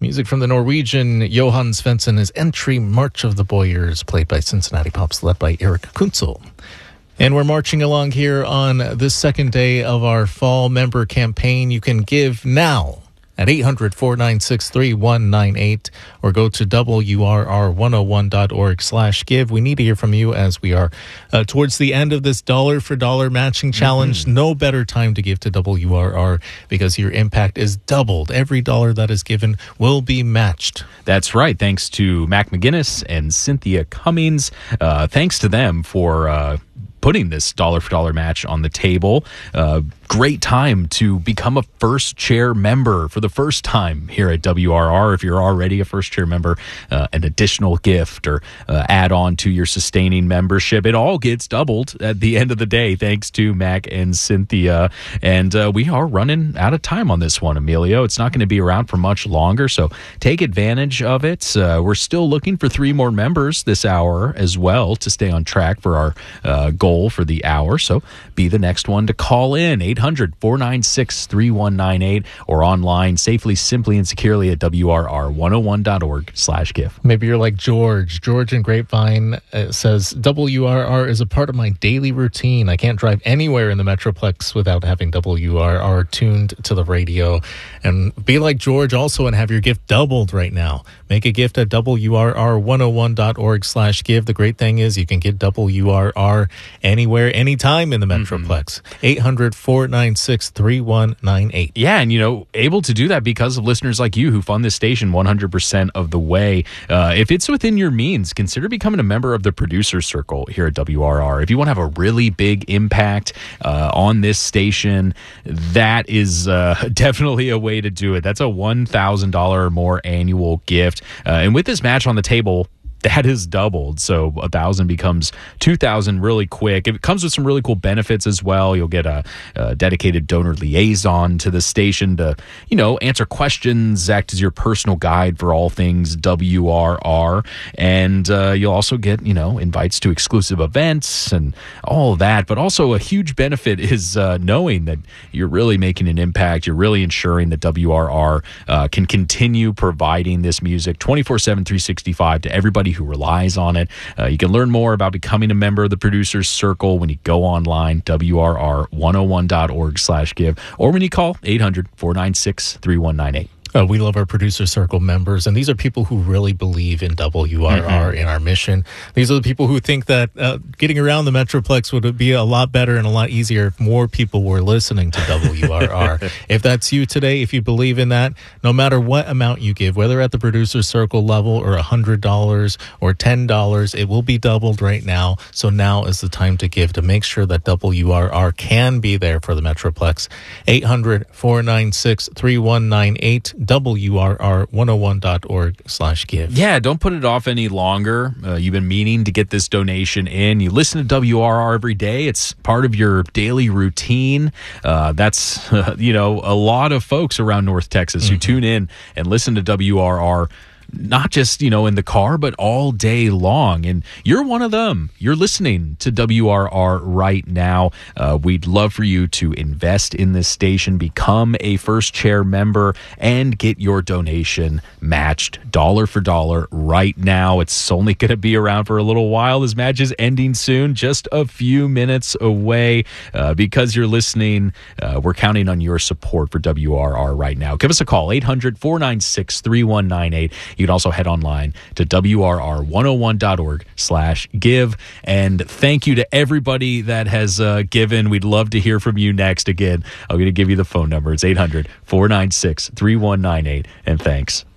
Music from the Norwegian Johan Svensson is Entry March of the Boyers, played by Cincinnati Pops, led by Eric Kunzel. And we're marching along here on this second day of our fall member campaign. You can give now at 800-496-3198 or go to WRR101.org/give. We need to hear from you as we are towards the end of this dollar for dollar matching challenge. No better time to give to WRR because your impact is doubled. Every dollar that is given will be matched. That's right. Thanks to Mac McGinnis and Cynthia Cummings. Thanks to them for putting this dollar for dollar match on the table. Great time to become a first chair member for the first time here at WRR. If you're already a first chair member, an additional gift or add on to your sustaining membership, it all gets doubled at the end of the day, thanks to Mac and Cynthia. And we are running out of time on this one, Emilio. It's not going to be around for much longer, so take advantage of it. We're still looking for 3 more members this hour as well to stay on track for our goal for the hour. So be the next one to call in, 800-496-3198, or online safely, simply, and securely at WRR101.org/give. Maybe you're like George. George in Grapevine says, WRR is a part of my daily routine. I can't drive anywhere in the Metroplex without having WRR tuned to the radio. And be like George also and have your gift doubled right now. Make a gift at WRR101.org/give. The great thing is you can get WRR anywhere, anytime in the Metroplex. 800-496-3198. Yeah, and able to do that because of listeners like you who fund this station 100% of the way. If it's within your means, consider becoming a member of the producer circle here at WRR. If you want to have a really big impact on this station, that is definitely a way to do it. That's a $1,000 or more annual gift. And with this match on the table, that is doubled. So 1,000 becomes 2,000 really quick. It comes with some really cool benefits as well. You'll get a dedicated donor liaison to the station to, answer questions, act as your personal guide for all things WRR. And you'll also get, invites to exclusive events and all of that. But also a huge benefit is knowing that you're really making an impact. You're really ensuring that WRR can continue providing this music 24/7, 365 to everybody who relies on it. You can learn more about becoming a member of the Producers Circle when you go online, WRR101.org/give, or when you call 800-496-3198. We love our Producer Circle members, and these are people who really believe in WRR, in our mission. These are the people who think that getting around the Metroplex would be a lot better and a lot easier if more people were listening to WRR. If that's you today, if you believe in that, no matter what amount you give, whether at the Producer Circle level or $100 or $10, it will be doubled right now. So now is the time to give, to make sure that WRR can be there for the Metroplex. 800-496-3198. WRR101.org/give. Yeah, don't put it off any longer. You've been meaning to get this donation in. You listen to WRR every day. It's part of your daily routine. That's, a lot of folks around North Texas who tune in and listen to WRR, not just, in the car, but all day long. And you're one of them. You're listening to WRR right now. We'd love for you to invest in this station, become a first chair member, and get your donation matched dollar for dollar right now. It's only going to be around for a little while. This match is ending soon, just a few minutes away. Because you're listening, we're counting on your support for WRR right now. Give us a call, 800-496-3198. You can also head online to WRR101.org/give. And thank you to everybody that has given. We'd love to hear from you next. Again, I'm going to give you the phone number. It's 800-496-3198. And thanks.